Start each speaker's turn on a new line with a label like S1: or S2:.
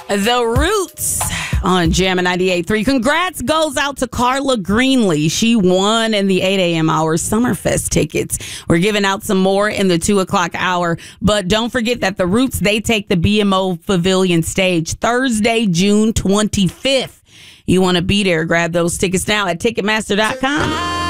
S1: The Roots on Jam 98.3. Congrats goes out to Carla Greenlee. She won in the 8 a.m. hour Summerfest tickets. We're giving out some more in the 2 o'clock hour. But don't forget that The Roots, they take the BMO Pavilion stage Thursday, June 25th. You want to be there. Grab those tickets now at Ticketmaster.com.